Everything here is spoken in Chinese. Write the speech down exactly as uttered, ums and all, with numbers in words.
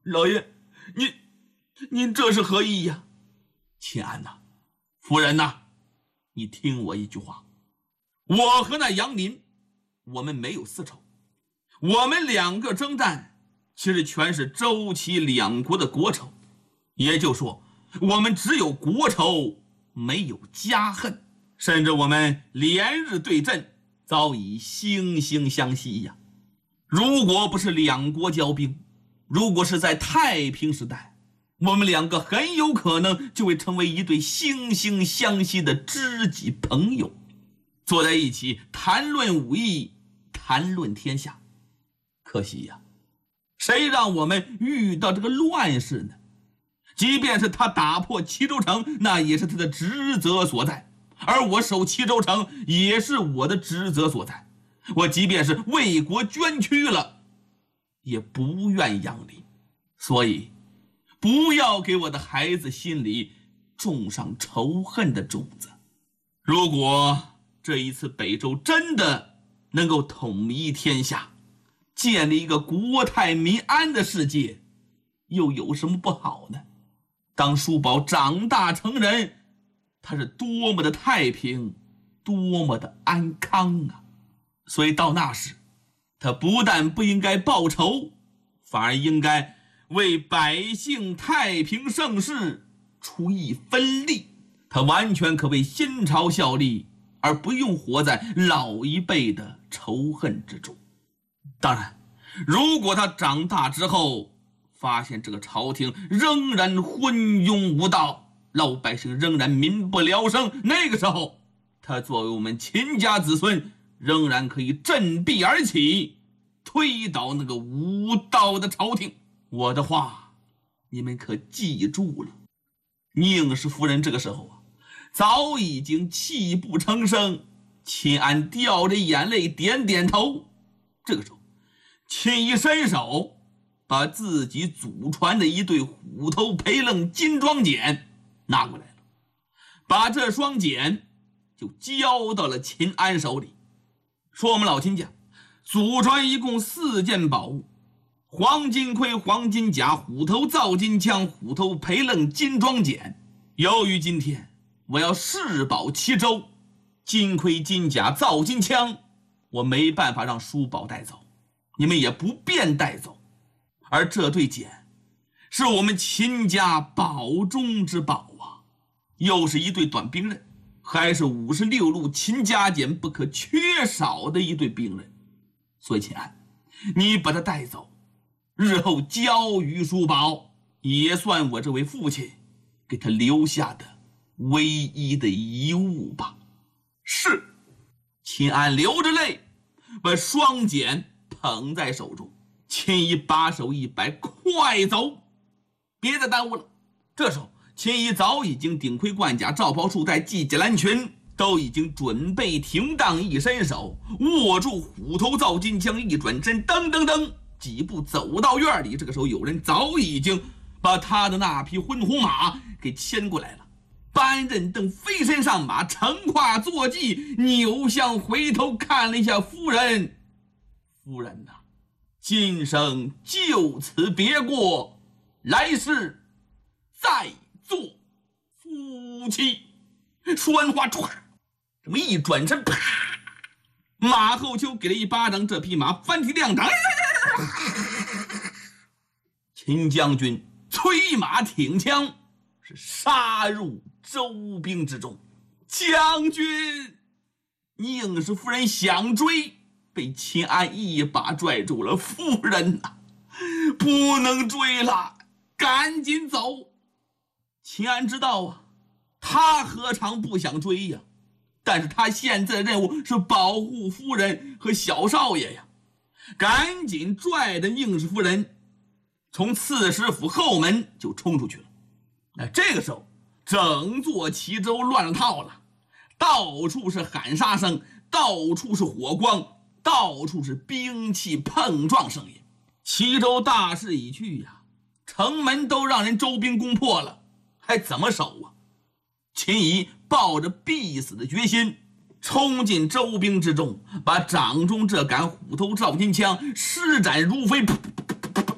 老爷，您您这是何意呀？秦安呐，夫人呐，你听我一句话，我和那杨林，我们没有私仇，我们两个征战其实全是周齐两国的国仇，也就是说我们只有国仇没有家恨，甚至我们连日对阵早已惺惺相惜呀。如果不是两国交兵，如果是在太平时代，我们两个很有可能就会成为一对惺惺相惜的知己朋友，坐在一起谈论武艺，谈论天下。可惜呀，谁让我们遇到这个乱世呢？即便是他打破齐州城，那也是他的职责所在，而我守齐州城也是我的职责所在。我即便是为国捐躯了，也不愿养离。所以不要给我的孩子心里种上仇恨的种子。如果这一次北周真的能够统一天下，建立一个国泰民安的世界，又有什么不好呢？当叔宝长大成人，他是多么的太平，多么的安康啊！所以到那时，他不但不应该报仇，反而应该为百姓太平盛世出一分力。他完全可为新朝效力，而不用活在老一辈的仇恨之中。当然，如果他长大之后发现这个朝廷仍然昏庸无道，老百姓仍然民不聊生，那个时候他作为我们秦家子孙，仍然可以振臂而起，推倒那个无道的朝廷。我的话你们可记住了。宁氏夫人这个时候啊，早已经泣不成声。秦安掉着眼泪点点头。这个时候，秦一伸手把自己祖传的一对虎头培楞金装锏拿过来了，把这双锏就交到了秦安手里，说我们老秦家祖传一共四件宝物：黄金盔、黄金甲、虎头造金枪、虎头培楞金装锏。由于今天我要誓保齐州，金盔、金甲、造金枪我没办法让叔宝带走，你们也不便带走。而这对锏是我们秦家宝中之宝啊，又是一对短兵刃，还是五十六路秦家锏不可缺少的一对兵刃。所以秦安，你把它带走，日后交于叔宝，也算我这位父亲给他留下的唯一的遗物吧。是。秦安流着泪把双锏捧在手中，秦姨把手一摆，快走，别再耽误了。这时候秦姨早已经顶盔贯甲、罩袍束带、系结蓝裙，都已经准备停当，一伸手握住虎头造金枪，一转身噔噔噔几步走到院里。这个时候有人早已经把他的那匹昏红马给牵过来了。班任等飞身上马，乘胯坐骑，扭向回头看了一下夫人。夫人呐、啊，今生就此别过，来世再做夫妻。说完话，唰，这么一转身，啪，马后秋给了一巴掌，这匹马翻蹄亮掌。秦将军催马挺枪，是杀入周兵之中。将军，宁氏夫人想追，被秦安一把拽住了。夫人呐、啊，不能追了，赶紧走。秦安知道啊，他何尝不想追呀？但是他现在的任务是保护夫人和小少爷呀，赶紧拽着宁氏夫人从刺史府后门就冲出去了。那这个时候，整座齐州乱了套了，到处是喊杀声，到处是火光，到处是兵器碰撞声音。齐州大势已去呀，城门都让人周兵攻破了，还怎么守啊？秦仪抱着必死的决心，冲进周兵之中，把掌中这杆虎头照金枪施展如飞，噗噗